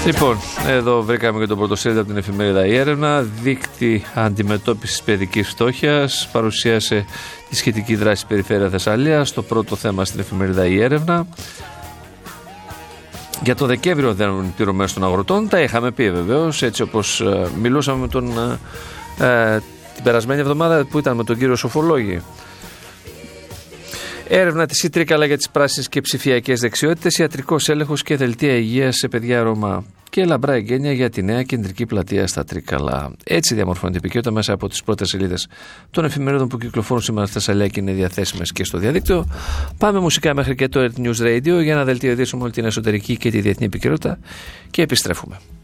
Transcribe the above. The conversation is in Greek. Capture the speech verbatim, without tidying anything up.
Λοιπόν, εδώ βρήκαμε και το πρωτοσέλιδο από την εφημερίδα Η Έρευνα. Δίκτυ αντιμετώπισης παιδικής φτώχειας. Παρουσίασε τη σχετική δράση στην περιφέρεια Θεσσαλίας. Το πρώτο θέμα στην εφημερίδα Η Έρευνα. Για το Δεκέμβριο δεν πληρωμές των αγροτών. Τα είχαμε πει βεβαίως, έτσι όπως ε, μιλούσαμε με τον, ε, την περασμένη εβδομάδα που ήταν με τον κύριο Σοφολόγη. Έρευνα της ΙΤΡΙΚΑΛΑ για τις πράσινες και ψηφιακές δεξιότητες, ιατρικός έλεγχος και δελτία υγείας σε παιδιά Ρωμά. Και λαμπρά εγγένεια για τη νέα κεντρική πλατεία στα Τρίκαλα. Έτσι διαμορφώνεται η επικαιρότητα μέσα από τις πρώτες σελίδες των εφημερίδων που κυκλοφορούν σήμερα στη Θεσσαλία και είναι διαθέσιμες και στο διαδίκτυο. Πάμε μουσικά μέχρι και το Earth News Radio για να δελτίο ειδήσεων όλη την εσωτερική και τη διεθνή επικαιρότητα και επιστρέφουμε.